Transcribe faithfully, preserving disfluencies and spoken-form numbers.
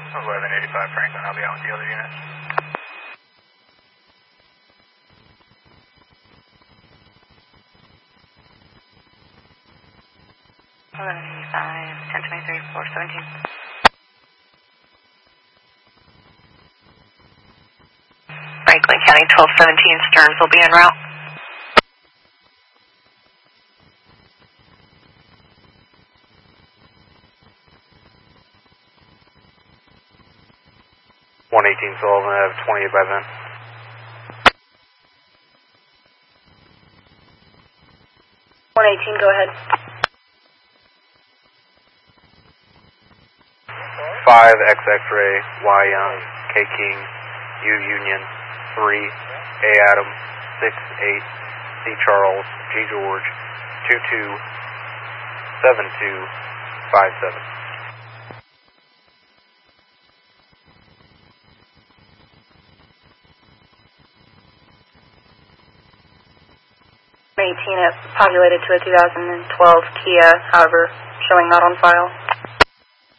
eleven eighty-five Franklin, I'll be out with the other unit. eleven eighty-five, ten twenty-three, four seventeen. Franklin County twelve seventeen, Stearns will be en route. one eighteen Sullivan, I have twenty by then. one eighteen, go ahead. five X X-ray, Y Young, K King, U Union, three A Adam, six eight C Charles, G George, two two seven two five seven. eighteen, it populated to a two thousand twelve Kia, however, showing not on file.